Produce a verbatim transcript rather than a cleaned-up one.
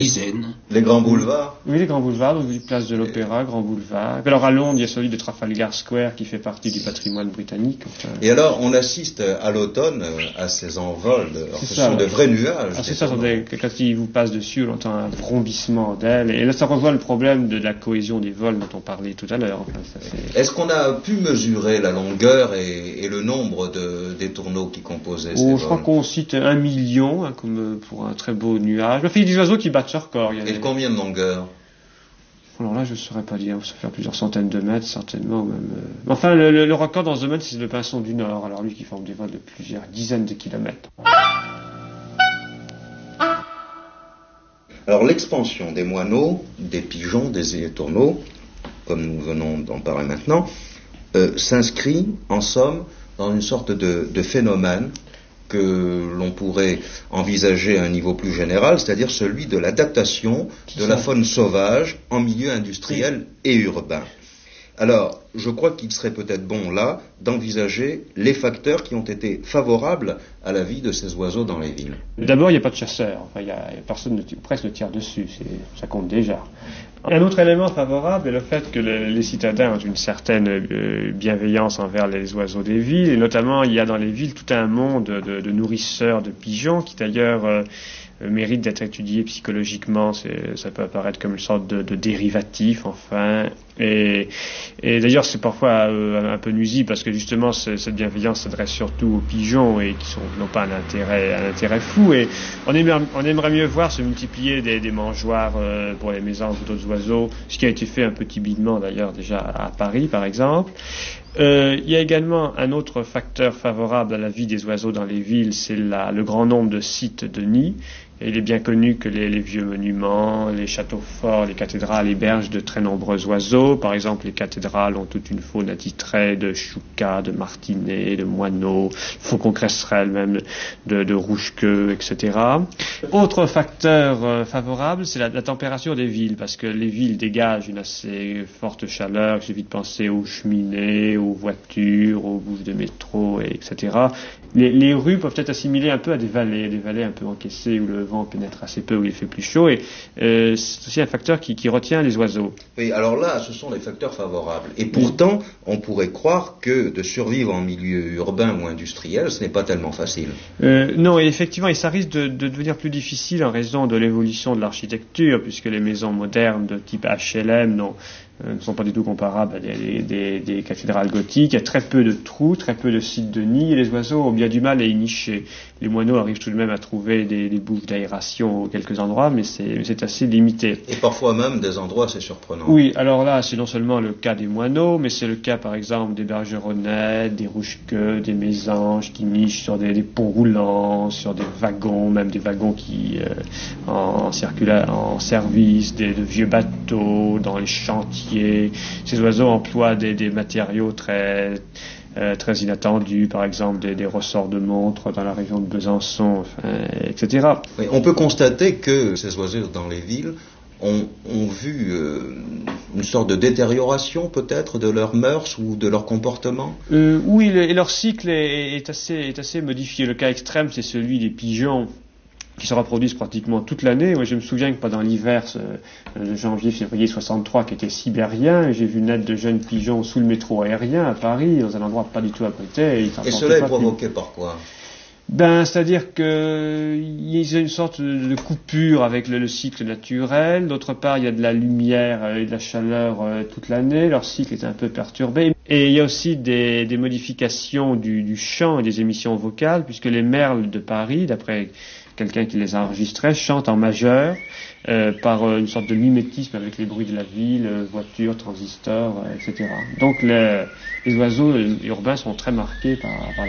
dizaines. Les grands boulevards? Oui, les grands boulevards, donc place de l'Opéra, Grand Boulevard. Et alors à Londres, il y a celui de Trafalgar Square qui fait partie du patrimoine britannique. Enfin, et alors, on assiste à l'automne à ces envols. Alors, ce ça, sont de vrais nuages. Ah, c'est ça, des, quand ils vous passent dessus, on entend un vrombissement d'ailes. Et là, ça revoit le problème de la cohésion des vols dont on parlait tout à l'heure. Enfin, ça fait... Est-ce qu'on a pu mesurer la longueur et, et le nombre de, des tourneaux qui composaient ces oh, vols? Je crois qu'on cite un million, hein, comme pour un très beau nuage. Enfin, il y a des oiseaux qui battent ce record. Il y a et des... combien de longueur? Alors là, je ne saurais pas dire, ça fait plusieurs centaines de mètres, certainement même. Euh... Enfin, le, le, le record dans ce domaine, c'est le pinson du Nord, alors lui qui forme des vols de plusieurs dizaines de kilomètres. Alors l'expansion des moineaux, des pigeons, des tourneaux, comme nous venons d'en parler maintenant, euh, s'inscrit, en somme, dans une sorte de, de phénomène que l'on pourrait envisager à un niveau plus général, c'est-à-dire celui de l'adaptation de la faune sauvage en milieu industriel et urbain. Alors, je crois qu'il serait peut-être bon, là, d'envisager les facteurs qui ont été favorables à la vie de ces oiseaux dans les villes. D'abord, il n'y a pas de chasseurs. Enfin, il y a, personne ne presque ne tire dessus. C'est, ça compte déjà. Un autre élément favorable est le fait que le, les citadins ont une certaine euh, bienveillance envers les oiseaux des villes. Et notamment, il y a dans les villes tout un monde de, de nourrisseurs de pigeons qui, d'ailleurs... Euh, mérite d'être étudié psychologiquement. C'est, ça peut apparaître comme une sorte de, de dérivatif, enfin. Et, et d'ailleurs, c'est parfois euh, un peu nuisible parce que justement, cette bienveillance s'adresse surtout aux pigeons et qui sont, n'ont pas un intérêt, un intérêt fou. Et on aimerait, on aimerait mieux voir se multiplier des, des mangeoires euh, pour les mésanges ou d'autres oiseaux, ce qui a été fait un peu timidement d'ailleurs déjà à Paris, par exemple. Euh, il y a également un autre facteur favorable à la vie des oiseaux dans les villes, c'est la, le grand nombre de sites de nids. Et il est bien connu que les, les vieux monuments, les châteaux forts, les cathédrales hébergent de très nombreux oiseaux. Par exemple, les cathédrales ont toute une faune attitrée de choucas, de martinets, de moineaux, faucons cresserelles même, de, de rouge-queue, et cetera. Autre facteur euh, favorable, c'est la, la température des villes, parce que les villes dégagent une assez forte chaleur. Il suffit de penser aux cheminées, aux voitures, aux bouches de métro, et etc. Les, les rues peuvent être assimilées un peu à des vallées, des vallées un peu encaissées où le vent pénètre assez peu, où il fait plus chaud, et euh, c'est aussi un facteur qui, qui retient les oiseaux. Oui, alors là, ce sont des facteurs favorables. Et pourtant, on pourrait croire que de survivre en milieu urbain ou industriel, ce n'est pas tellement facile. Euh, non, et effectivement, et ça risque de, de devenir plus difficile en raison de l'évolution de l'architecture, puisque les maisons modernes de type H L M non, ne sont pas du tout comparables à des, des, des cathédrales gothiques. Il y a très peu de trous, très peu de sites de nids, et les oiseaux ont bien du mal à y nicher. Les moineaux arrivent tout de même à trouver des, des bouches d'aération à quelques endroits, mais c'est, c'est assez limité. Et parfois même des endroits assez surprenants. Oui, alors là, c'est non seulement le cas des moineaux, mais c'est le cas, par exemple, des bergeronnettes, des rouge-queues, des mésanges qui nichent sur des, des ponts roulants, sur des wagons, même des wagons qui euh, en, circula- en service, des, de vieux bateaux, dans les chantiers. Ces oiseaux emploient des, des matériaux très... Euh, très inattendus, par exemple des, des ressorts de montres dans la région de Besançon, enfin, et cetera. Oui, on peut constater que ces oiseaux dans les villes ont, ont vu euh, une sorte de détérioration peut-être de leurs mœurs ou de leur comportement. Euh, oui, le, et leur cycle est, est, assez, est assez modifié. Le cas extrême, c'est celui des pigeons qui se reproduisent pratiquement toute l'année. Moi, je me souviens que pendant l'hiver de janvier-février soixante-trois, qui était sibérien, j'ai vu naître de jeunes pigeons sous le métro aérien à Paris, dans un endroit pas du tout abrité. Et, et cela est provoqué plus. Par quoi? Ben, c'est-à-dire qu'il y a une sorte de coupure avec le, le cycle naturel. D'autre part, il y a de la lumière et de la chaleur euh, toute l'année. Leur cycle est un peu perturbé. Et il y a aussi des, des modifications du, du chant et des émissions vocales, puisque les merles de Paris, d'après quelqu'un qui les a enregistrés, chantent en majeur euh, par euh, une sorte de mimétisme avec les bruits de la ville, euh, voitures, transistors, euh, et cetera. Donc les, les oiseaux urbains sont très marqués par, par la